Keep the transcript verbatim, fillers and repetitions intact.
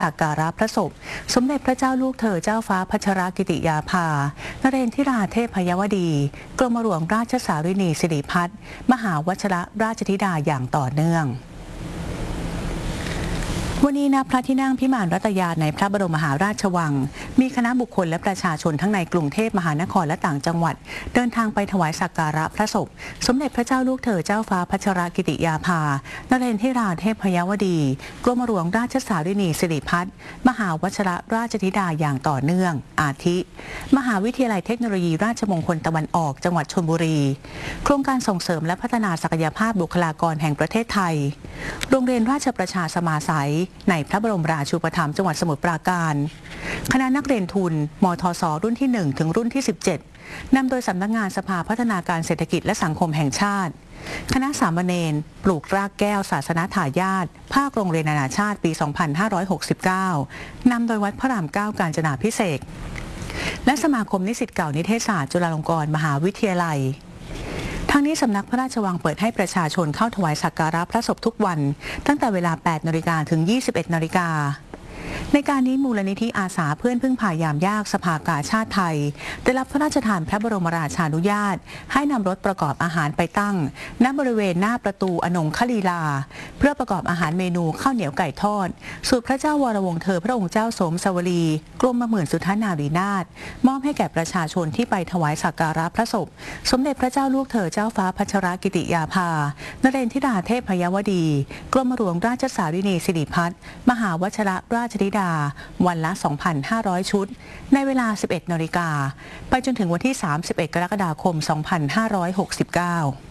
สักการะพระศพสมเด็จพระเจ้าลูกเธอเจ้าฟ้าพัชรกิติยาภานเรนทิราเทพยวดีกรมหลวงราชสารินีสิริพัฒน์มหาวชิรราชธิดาอย่างต่อเนื่องวันนี้ณพระที่นั่งพิมานรัตยาในพระบรมมหาราชวังมีคณะบุคคลและประชาชนทั้งในกรุงเทพมหานครและต่างจังหวัดเดินทางไปถวายสักการะพระศพสมเด็จพระเจ้าลูกเธอเจ้าฟ้าพัชรกิติยาภานเรนทิราเทพยวดีกรมหลวงราชสารินีสิริพัฒน์มหาวชิรราชธิดาอย่างต่อเนื่องอาทิ มหาวิทยาลัยเทคโนโลยีราชมงคลตะวันออกจังหวัดชลบุรีโครงการส่งเสริมและพัฒนาศักยภาพบุคลากรแห่งประเทศไทยโรงเรียนราชประชาสมาสัยในพระบรมราชูปถัมภ์จังหวัดสมุทรปราการคณะนักเรียนทุนมทศรุ่นที่หนึ่งถึงรุ่นที่สิบเจ็ดนำโดยสำนักงานสภาพัฒนาการเศรษฐกิจและสังคมแห่งชาติคณะสามเณรปลูกรากแก้วศาสนทายาทภาคโรงเรียนนานาชาติปี สองพันห้าร้อยหกสิบเก้า นำโดยวัดพระรามเก้ากาญจนาภิเษกและสมาคมนิสิตเก่านิเทศศาสตร์จุฬาลงกรณ์มหาวิทยาลัยทั้งนี้สำนักพระราชวังเปิดให้ประชาชนเข้าถวายสักการะพระศพทุกวันตั้งแต่เวลา แปดนาฬิกา ถึง ยี่สิบเอ็ดนาฬิกาในการนี้มูลนิธิอาสาเพื่อนพึ่งพายามยากสภากาชาติไทยได้รับพระราชทานพระบรมราชานุญาตให้นำรถประกอบอาหารไปตั้งณบริเวณหน้าประตูอนงคลีลาเพื่อประกอบอาหารเมนูข้าวเหนียวไก่ทอดสูตรพระเจ้าวรวงศ์เธอพระองค์เจ้าสมสวรีกรมหมื่นสุทธนารีนาถมอบให้แก่ประชาชนที่ไปถวายสักการะพระศพสมเด็จพระเจ้าลูกเธอเจ้าฟ้าพัชรกิติยาภานเรนทิราเทพยวดีกรมหลวงราชสารินีสิริพัฒน์มหาวชิรราชธิดาวันละ สองพันห้าร้อย ชุดในเวลา สิบเอ็ดนาฬิกาไปจนถึงวันที่ สามสิบเอ็ดกรกฎาคม สองพันห้าร้อยหกสิบเก้า